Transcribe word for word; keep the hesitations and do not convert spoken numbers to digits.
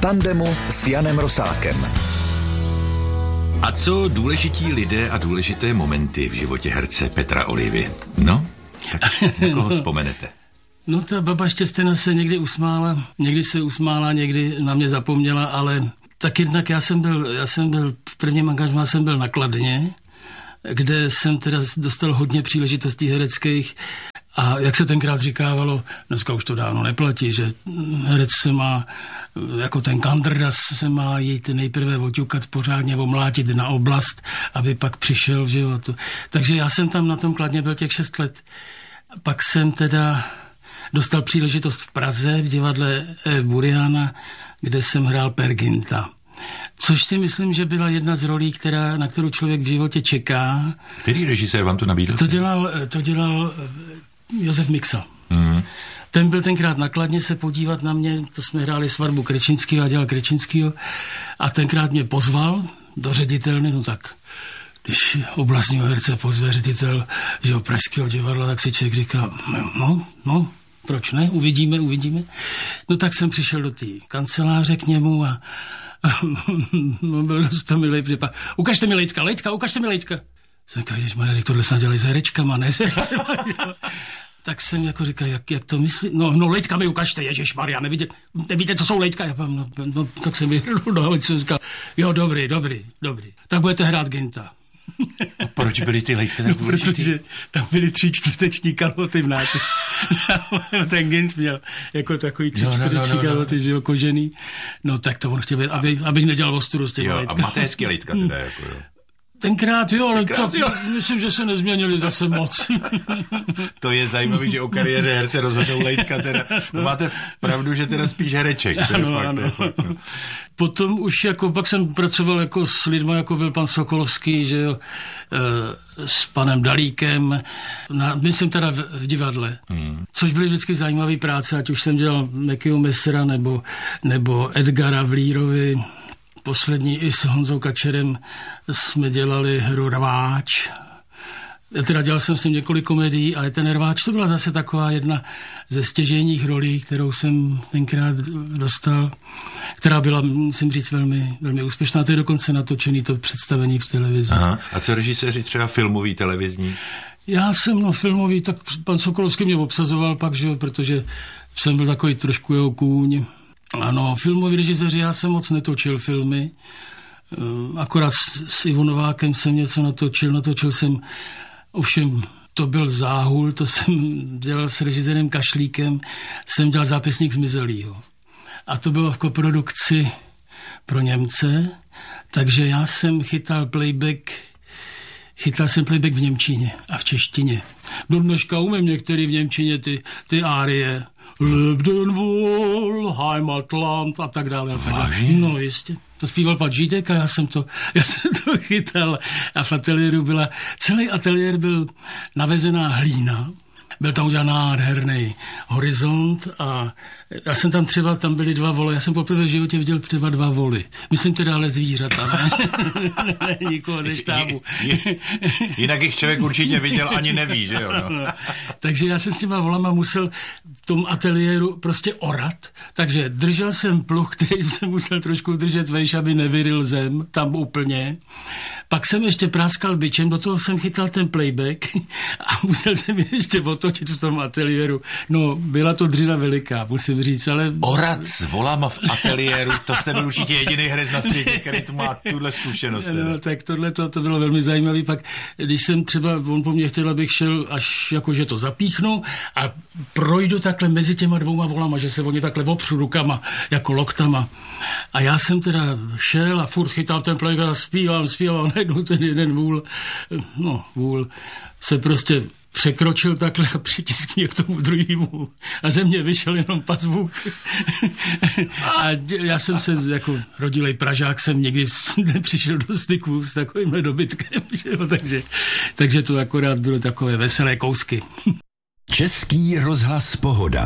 tandemu s Janem Rosákem. A co důležití lidé a důležité momenty v životě herce Petra Olivy? No, tak na koho vzpomenete? No ta baba Štěstěna se někdy usmála, někdy se usmála, někdy na mě zapomněla, ale tak jednak já jsem byl, já jsem byl v prvním angažmá jsem byl na Kladně, kde jsem teda dostal hodně příležitostí hereckých a jak se tenkrát říkávalo, dneska už to dávno neplatí, že herec se má, jako ten kandrdas se má jít nejprve oťukat pořádně, omlátit na oblast, aby pak přišel v životu. Takže já jsem tam na tom Kladně byl těch šest let. Pak jsem teda dostal příležitost v Praze v divadle Buriana, kde jsem hrál Perginta. Což si myslím, že byla jedna z rolí, která, na kterou člověk v životě čeká. Který režisér vám to nabídl? To dělal, to dělal Josef Miksa. Mm. Ten byl tenkrát na Kladně se podívat na mě, to jsme hráli svatbu Krečinskýho a dělal Krečinskýho a tenkrát mě pozval do ředitelny, no tak když oblastního herce pozve ředitel, že pražského divadla, tak si člověk říká, no, no, proč ne, uvidíme, uvidíme. No tak jsem přišel do té kanceláře k němu a no, byl dost to milej případ. Ukažte mi lejtka, lejtka, ukažte mi lejtka. Jsem říkal, ježmarja, tohle snad dělají s herečkama, ne s hercema. Tak jsem jako říkal, jak, jak to myslí? No, no lejtka mi ukažte, ježišmarja, nevíte, nevíte, co jsou lejtka? Já pám, no, no, tak jsem vyhrnul do holice, říkal, jo, dobrý, dobrý, dobrý. Tak budete hrát Ginta. A proč byly ty lejtka tak důležitý? No, protože tam byly tři čtvrteční kalhoty v náteč. Ten Gint měl jako takový tři no, čtvrteční no, no, kalhoty, no. Že jo, kožený. No tak to on chtěl být, aby, abych nedělal ostudu z těch jo, lejtka. A máte hezký lejtka teda, jako jo. Tenkrát jo, ale Tenkrát, to, jo. myslím, že se nezměnili zase moc. To je zajímavé, že o kariéře herce rozhodnou lejtka teda. To máte pravdu, že teda spíš hereček. To je ano, fakt, ano. to je fakt, no. Potom už jako, pak jsem pracoval jako s lidmi, jako byl pan Sokolovský, že jo, e, s panem Dalíkem, na, myslím teda v, v divadle, hmm. což byly vždycky zajímavé práce, ať už jsem dělal Mekyho Messera nebo, nebo Edgara v Lírovi. Poslední i s Honzou Kačerem jsme dělali hru Rváč. Já teda dělal jsem s ním několik komedií, ale ten Rváč to byla zase taková jedna ze stěžejních rolí, kterou jsem tenkrát dostal, která byla, musím říct, velmi, velmi úspěšná. To je dokonce natočený to představení v televizi. Aha. A co režiséři třeba filmový, televizní? Já jsem no filmový, tak pan Sokolovský mě obsazoval pak, že jo, protože jsem byl takový trošku jeho kůň. Ano, filmoví režiséři, já jsem moc netočil filmy, akorát s, s Ivo Novákem jsem něco natočil, natočil jsem, ovšem to byl Záhul, to jsem dělal s režisérem Kašlíkem, jsem dělal Zápisník zmizelýho. A to bylo v koprodukci pro Němce, takže já jsem chytal playback, chytal jsem playback v němčině a v češtině. Do dneška umím některý v němčině ty, ty árie, Lebden wohl, Heimatland a tak dále. Vážně? No jistě. To zpíval pan Žídek a já jsem to, já jsem to chytal. A v ateliéru byla, celý ateliér byl navezená hlína. Byl tam udělán nádherný horizont a já jsem tam třeba, tam byly dva voly, já jsem poprvé v životě viděl třeba dva voly. Myslím teda ale zvířata, ne? Ne, nikoho ze štábu. Jinak jich člověk určitě viděl, ani neví, že jo? No. Takže já jsem s těma volama musel v tom ateliéru prostě orat, takže držel jsem pluh, který jsem musel trošku držet vejš, aby nevyryl zem, tam úplně. Pak jsem ještě práskal bičem, do toho jsem chytal ten playback a musel jsem je ještě otočit v tom ateliéru. No, byla to dřina veliká, musím říct, ale... Orat s volama v ateliéru, to jste byl určitě jediný herec na světě, který tu má tuhle zkušenost. Teda. No, tak tohle to, to bylo velmi zajímavé. Pak, když jsem třeba, on po mně chtěl, abych šel, až jakože to zapíchnu a projdu takhle mezi těma dvouma volama, že se oni takhle opřu rukama, jako loktama. A já jsem teda šel a furt chytal ten playback a zpívám, zpívám, najednou ten jeden vůl, no vůl, se prostě překročil takhle a přitiskl mě k tomu druhému a ze mě vyšel jenom pazvuk. A já jsem se jako rodilej Pražák jsem nikdy nepřišel do styku s takovýmhle dobytkem, že jo? Takže, takže to akorát bylo takové veselé kousky. Český rozhlas Pohoda.